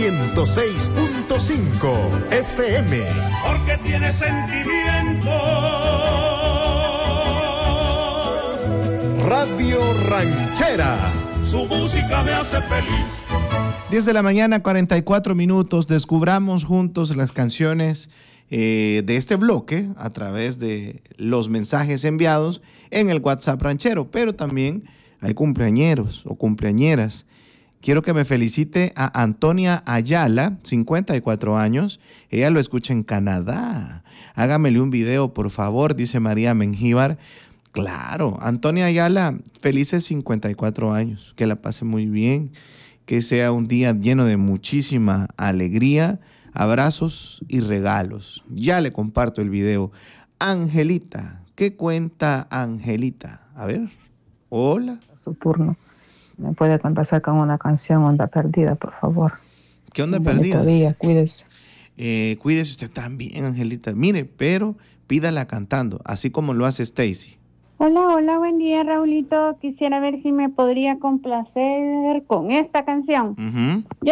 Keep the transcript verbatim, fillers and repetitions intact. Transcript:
ciento seis punto cinco F M. Porque tiene sentimiento. Radio Ranchera. Su música me hace feliz. diez de la mañana, cuarenta y cuatro minutos. Descubramos juntos las canciones eh, de este bloque a través de los mensajes enviados en el WhatsApp ranchero. Pero también hay cumpleañeros o cumpleañeras. Quiero que me felicite a Antonia Ayala, cincuenta y cuatro años. Ella lo escucha en Canadá. Hágamele un video, por favor, dice María Mengíbar. Claro, Antonia Ayala, felices cincuenta y cuatro años. Que la pase muy bien. Que sea un día lleno de muchísima alegría, abrazos y regalos. Ya le comparto el video. Angelita, ¿qué cuenta Angelita? A ver, hola. Su turno. ¿Me puede complacer con una canción, Onda Perdida, por favor? ¿Qué onda perdida? Todavía, cuídese. Eh, cuídese usted también, Angelita. Mire, pero pídala cantando, así como lo hace Stacy. Hola, hola, buen día, Raulito. Quisiera ver si me podría complacer con esta canción. Uh-huh. Yo